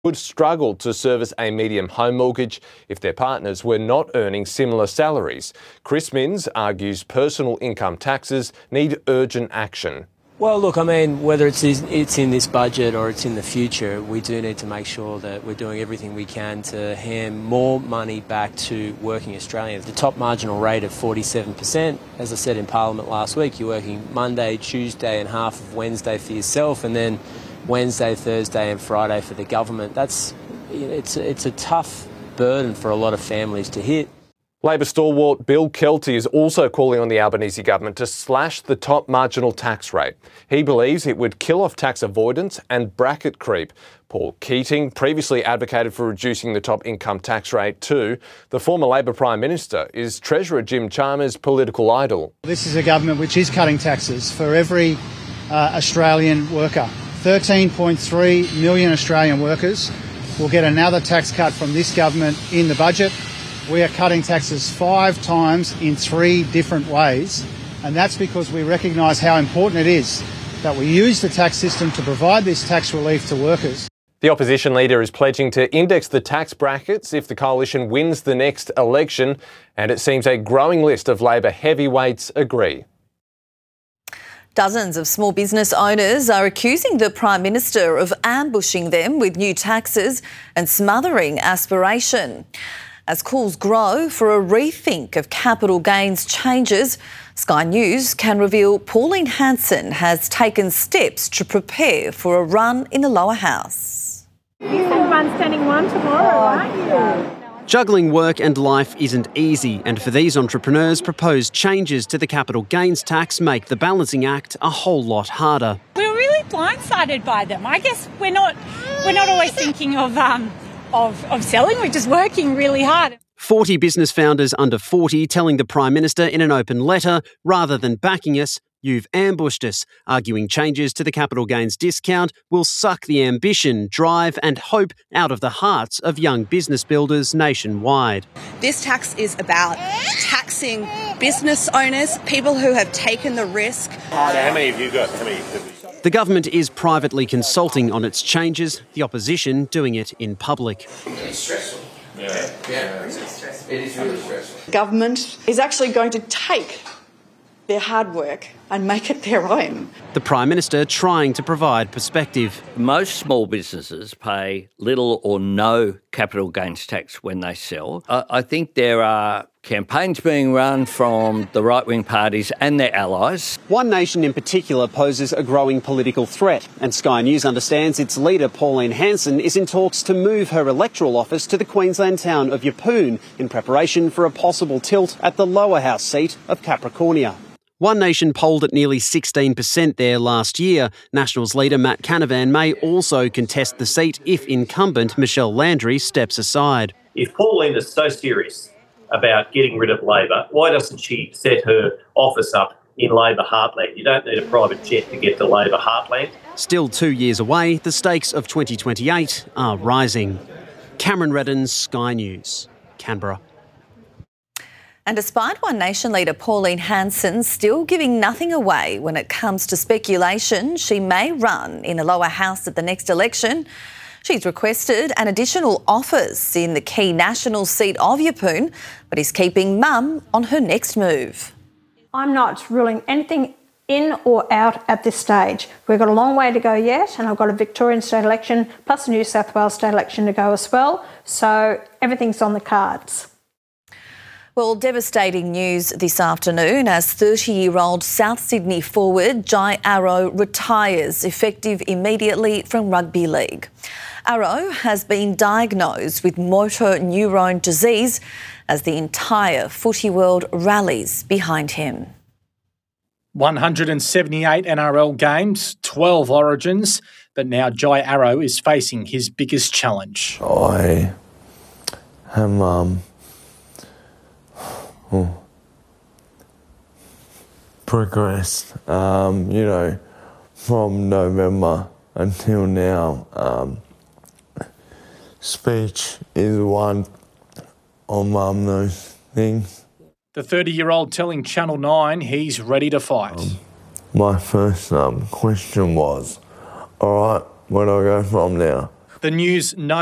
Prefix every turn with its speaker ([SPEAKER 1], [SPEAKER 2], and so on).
[SPEAKER 1] would struggle to service a medium home mortgage if their partners were not earning similar salaries. Chris Minns argues personal income taxes need urgent action.
[SPEAKER 2] Well, look, I mean, whether it's in this budget or it's in the future, we do need to make sure that we're doing everything we can to hand more money back to working Australians. The top marginal rate of 47%, as I said in Parliament last week, you're working Monday, Tuesday and half of Wednesday for yourself, and then Wednesday, Thursday and Friday for the government. It's a tough burden for a lot of families to hit.
[SPEAKER 1] Labor stalwart Bill Kelty is also calling on the Albanese government to slash the top marginal tax rate. He believes it would kill off tax avoidance and bracket creep. Paul Keating previously advocated for reducing the top income tax rate too. The former Labor Prime Minister is Treasurer Jim Chalmers' political idol.
[SPEAKER 3] This is a government which is cutting taxes for every Australian worker. 13.3 million Australian workers will get another tax cut from this government in the budget. We are cutting taxes 5 times in 3 different ways, and that's because we recognise how important it is that we use the tax system to provide this tax relief to workers.
[SPEAKER 1] The opposition leader is pledging to index the tax brackets if the coalition wins the next election, and it seems a growing list of Labor heavyweights agree.
[SPEAKER 4] Dozens of small business owners are accusing the Prime Minister of ambushing them with new taxes and smothering aspiration. As calls grow for a rethink of capital gains changes, Sky News can reveal Pauline Hanson has taken steps to prepare for a run in the lower house.
[SPEAKER 5] You said one standing one tomorrow, aren't you?
[SPEAKER 6] Juggling work and life isn't easy, and for these entrepreneurs, proposed changes to the capital gains tax make the balancing act a whole lot harder.
[SPEAKER 5] We were really blindsided by them. I guess we're not always thinking of selling, we're just working really hard.
[SPEAKER 6] 40 business founders under 40 telling the Prime Minister in an open letter, rather than backing us, you've ambushed us, arguing changes to the capital gains discount will suck the ambition, drive and hope out of the hearts of young business builders nationwide.
[SPEAKER 7] This tax is about taxing business owners, people who have taken the risk.
[SPEAKER 8] How many have you got?
[SPEAKER 6] The government is privately consulting on its changes, the opposition doing it in public.
[SPEAKER 9] It's stressful. Yeah. It is really stressful.
[SPEAKER 7] Government is actually going to take their hard work and make it their own.
[SPEAKER 6] The Prime Minister trying to provide perspective.
[SPEAKER 10] Most small businesses pay little or no capital gains tax when they sell. I think there are campaigns being run from the right-wing parties and their allies.
[SPEAKER 6] One Nation in particular poses a growing political threat, and Sky News understands its leader, Pauline Hanson, is in talks to move her electoral office to the Queensland town of Yeppoon in preparation for a possible tilt at the lower house seat of Capricornia. One Nation polled at nearly 16% there last year. Nationals leader Matt Canavan may also contest the seat if incumbent Michelle Landry steps aside.
[SPEAKER 11] If Pauline is so serious about getting rid of Labor, why doesn't she set her office up in Labor Heartland? You don't need a private jet to get to Labor Heartland.
[SPEAKER 6] Still 2 years away, the stakes of 2028 are rising. Cameron Redden, Sky News, Canberra.
[SPEAKER 4] And despite One Nation leader Pauline Hanson still giving nothing away when it comes to speculation she may run in a lower house at the next election, she's requested an additional office in the key national seat of Yeppoon, but is keeping mum on her next move.
[SPEAKER 5] I'm not ruling anything in or out at this stage. We've got a long way to go yet, and I've got a Victorian state election plus a New South Wales state election to go as well, so everything's on the cards.
[SPEAKER 4] Well, devastating news this afternoon as 30-year-old South Sydney forward Jai Arrow retires, effective immediately from rugby league. Arrow has been diagnosed with motor neurone disease as the entire footy world rallies behind him.
[SPEAKER 12] 178 NRL games, 12 origins, but now Jai Arrow is facing his biggest challenge.
[SPEAKER 13] I am progressed, from November until now. Speech is one of those things.
[SPEAKER 12] The 30-year-old telling Channel 9 he's ready to fight.
[SPEAKER 13] My first question was, all right, where do I go from now?
[SPEAKER 12] The News